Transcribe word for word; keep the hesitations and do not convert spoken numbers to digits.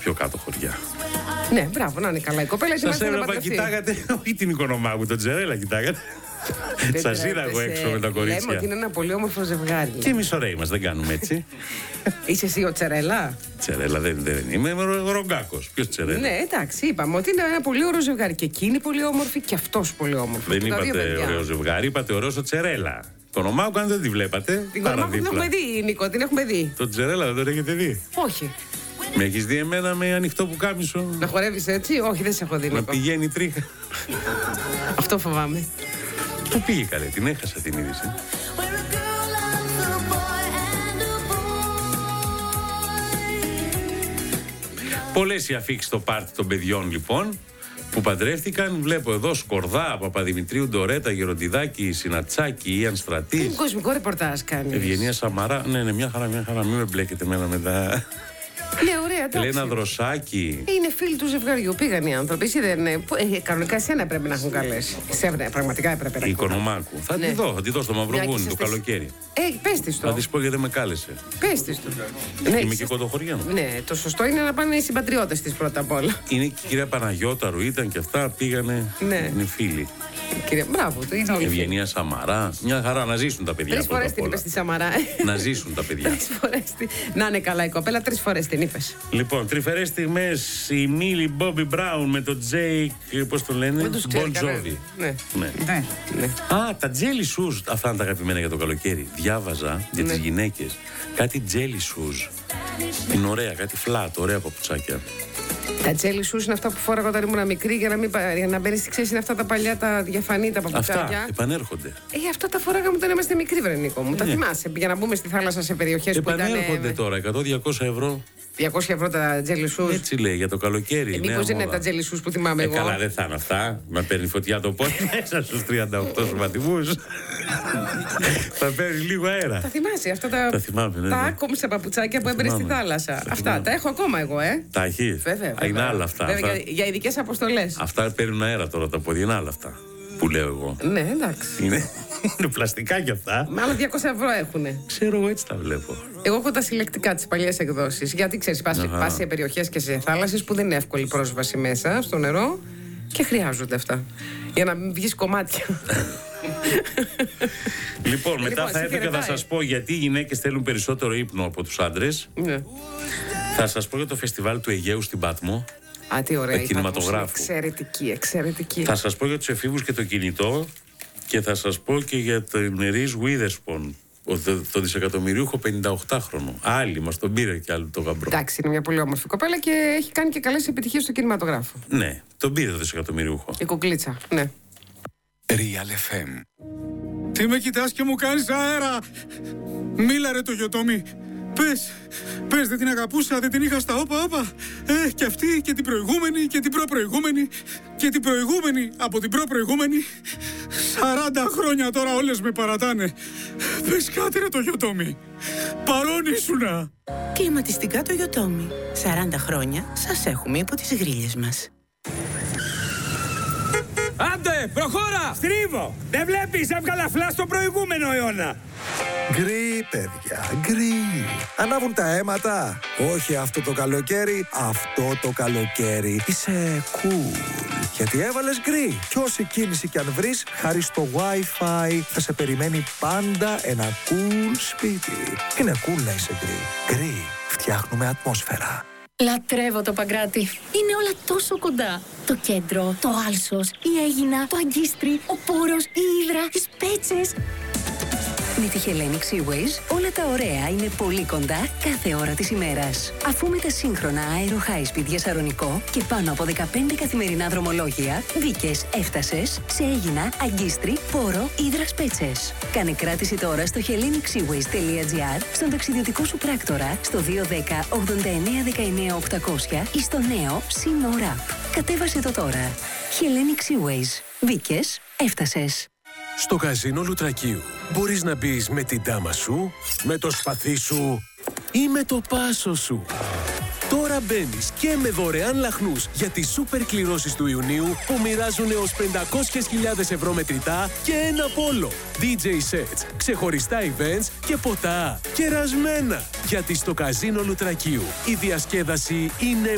πιο κάτω χωριά. Ναι, μπράβο, να είναι καλά η κοπέλα. Σας έβλεπα, κοιτάγατε, όχι την Οικονομάκου, τον Τζερέλα κοιτάγατε. Σας είδα εγώ έξω με τα κορίτσια. Λέμε ότι είναι ένα πολύ όμορφο ζευγάρι. Και εμείς ωραίοι μας, δεν κάνουμε έτσι. Είσαι εσύ ο Τσερέλα? Τσερέλα δεν, δεν είμαι, είμαι ο Ρογκάκος. Ποιος Τσερέλα? Ναι, εντάξει, είπαμε ότι είναι ένα πολύ ωραίο ζευγάρι. Και εκείνη πολύ όμορφη και αυτός πολύ όμορφο. Δεν είπατε ωραίο ζευγάρι, είπατε ωραίος ο Τσερέλα. Τον Οικονομάκου, αν δεν τη βλέπατε. Την Οικονομάκου την έχουμε δει, Νίκο, την έχουμε δει. Τον Τσερέλα δεν τον έχετε δει? Όχι. Με έχεις δει εμένα με ανοιχτό πουκάμισο? Να χορεύεις έτσι? Όχι, δεν σε έχω δει, Νίκο. Να πηγαίνει τρίχα. Αυτό φοβάμαι. Πού πήγε καλέ, την έχασα την είδηση. Πολλές οι αφίξεις στο πάρτι των παιδιών λοιπόν που παντρεύτηκαν. Βλέπω εδώ Σκορδά, Παπαδημητρίου, Ντορέτα, Γεροντιδάκη, Συνατσάκη, Ιαν Στρατής. Είναι κοσμικό ρεπορτάζ κάνει. Ευγενία Σαμαρά. Ναι, ναι, μια χαρά, μια χαρά. Μην με μπλέκετε εμένα με τα... Ναι, ωραία, εντάξει. Λένα Δροσάκη. Είναι φίλοι του ζευγαριού. Πήγαν οι άνθρωποι. Εσύ δεν είναι. Ε, κανονικά εσένα πρέπει να έχουν καλέσει. Εσένα πραγματικά έπρεπε να έχουν. Η Οικονομάκου. Θα ναι. τη δω, θα τη δω στο Μαυροβούνι το καλοκαίρι. Ε, πες της το. Θα τη πω γιατί δεν με κάλεσε. Πες της το. Ναι, είμαι και κοντοχωριά μου. Ναι, το σωστό είναι να πάνε οι συμπατριώτες της πρώτα απ' όλα. Είναι και η κυρία Παναγιώταρου, ήταν και αυτά, πήγανε. Ναι. Είναι φίλοι. Κυρία, μπράβο, το είναι. Ευγενία Σαμαρά. Μια χαρά να ζήσουν τα παιδιά. Τρεις φορές την είπες στη Σαμαρά. Να ζήσουν τα παιδιά. Τρεις φορές την. Να είναι καλά η κοπέλα, τρεις φορές την είπες. Λοιπόν, τρυφερές στιγμές η Μίλι Μπόμπι Μπράουν με τον Τζέικ, πώς το λένε, Μπον Τζόβι. Ναι. Ναι. Ναι. Ναι. Α, τα τζέλι σουζ, αυτά είναι τα αγαπημένα για το καλοκαίρι. Διάβαζα για τις ναι. γυναίκες κάτι τζέλι σουζ. Είναι ωραία, κάτι φλάτ, ωραία παπουτσάκια. Τα τζέλι σους είναι αυτά που φόραγα όταν ήμουν μικρή για να, μην, για να μπαίνεις, ξέρεις, είναι αυτά τα παλιά, τα διαφανή, τα παπουτσάκια. Αυτά επανέρχονται. Ε, αυτά τα φοράγαμε όταν είμαστε μικροί, βρε Νίκο μου. Ναι. Τα θυμάσαι, για να μπούμε στη θάλασσα σε περιοχές που ήταν. Επανέρχονται τώρα, εκατό με διακόσια ευρώ. διακόσια ευρώ τα τζέλι σους. Έτσι λέει, για το καλοκαίρι. Ε, μήπως δεν είναι τα τζέλι σους που θυμάμαι ε, εγώ. Καλά, δεν θα είναι αυτά. Να παίρνει φωτιά το πόδι μέσα στους τριάντα οκτώ σωματιμούς. Θα παίρνει λίγο αέρα. Τα θυμάσαι αυτά τα, τα, θυμάμαι, ναι, τα ναι. άκομψα παπουτσάκια που έμπαινε στη θάλασσα. Τα αυτά θυμάμαι. Τα έχω ακόμα εγώ, ε. Τα έχεις. Βέβαια. Είναι άλλα αυτά. Βέβαια, αυτά... για, για ειδικές αποστολές. Αυτά παίρνουν αέρα τώρα τα πόδια. Είναι άλλα αυτά που λέω εγώ. Ναι, εντάξει. Είναι, είναι πλαστικά κι αυτά. Με άλλα διακόσια ευρώ έχουνε. Ξέρω εγώ, έτσι τα βλέπω. Εγώ έχω τα συλλεκτικά, τις παλιές εκδόσεις. Γιατί ξέρεις, πας, πας σε περιοχές και σε θάλασσες που δεν είναι εύκολη πρόσβαση μέσα στο νερό και χρειάζονται αυτά. Για να μην βγεις κομμάτια. Λοιπόν, μετά λοιπόν, θα έρθω και θα σας πω γιατί οι γυναίκες θέλουν περισσότερο ύπνο από τους άντρες. Ναι. Θα σας πω για το φεστιβάλ του Αιγαίου στην Πάτμο. Α, τι ωραία. Κινηματογράφου. Εξαιρετική, εξαιρετική. Θα σας πω για τους εφήβους και το κινητό και θα σας πω και για τον Reese Witherspoon, το, το δισεκατομμυρίουχο πενηνταοκτάχρονο. Άλλη μας τον πήρε κι άλλο το γαμπρό. Εντάξει, είναι μια πολύ όμορφη κοπέλα και έχει κάνει και καλές επιτυχίες στο κινηματογράφο. Ναι, τον πήρε το δισεκατομμυρίουχο. Η κουκλίτσα, ναι. Real εφ εμ. Τι με κοιτάς και μου κάνεις αέρα? Μίλα ρε το Γιωτόμι. Πες, πες, δεν την αγαπούσα, δεν την είχα στα όπα όπα. Ε, και αυτή και την προηγούμενη και την προπροηγούμενη και την προηγούμενη από την προπροηγούμενη. Σαράντα χρόνια τώρα όλες με παρατάνε. Πες κάτι ρε το Γιωτόμι. Παρόν ήσουνα. Κλιματιστικά το Γιωτόμι. Σαράντα χρόνια σας έχουμε υπό τις γρίλες μας. Άντε, προχώρα! Στρίβω! Δεν βλέπεις, έβγαλα φλά στο προηγούμενο αιώνα! Γκρι, παιδιά, γκρι. Ανάβουν τα αίματα. Όχι αυτό το καλοκαίρι, αυτό το καλοκαίρι. Είσαι cool. Γιατί έβαλες γκρι. Κι όση κίνηση κι αν βρεις, χάρη στο Wi-Fi, θα σε περιμένει πάντα ένα cool σπίτι. Είναι cool να είσαι γκρι. Γκρι. Φτιάχνουμε ατμόσφαιρα. Λατρεύω το Παγκράτη. Είναι όλα τόσο κοντά. Το κέντρο, το Άλσος, η Αίγινα, το Αγκίστρι, ο Πόρος, η Ύδρα, οι Σπέτσες. Με τη Hellenic Seaways όλα τα ωραία είναι πολύ κοντά κάθε ώρα της ημέρας. Αφού με τα σύγχρονα Aero High Speed για Σαρονικό και πάνω από δεκαπέντε καθημερινά δρομολόγια, μπήκες, έφτασες σε Αίγινα, Αγκίστρι, Πόρο, Ύδρα, Σπέτσες. Κάνε κράτηση τώρα στο hellenic seaways τελεία gr, στον ταξιδιωτικό σου πράκτορα, στο δύο ένα μηδέν ογδόντα εννέα δεκαεννέα οκτακόσια ή στο νέο Synora App. Κατέβασε το τώρα. Hellenic Seaways. Μπήκες, έφτασες. Στο καζίνο Λουτρακίου μπορείς να μπεις με την τάμα σου, με το σπαθί σου ή με το πάσο σου. Τώρα μπαίνεις και με δωρεάν λαχνούς για τις σούπερ κληρώσεις του Ιουνίου που μοιράζουν έως πεντακόσιες χιλιάδες ευρώ μετρητά και ένα πόλο. ντι τζέι sets, ξεχωριστά events και ποτά κερασμένα. Γιατί στο καζίνο Λουτρακίου η διασκέδαση είναι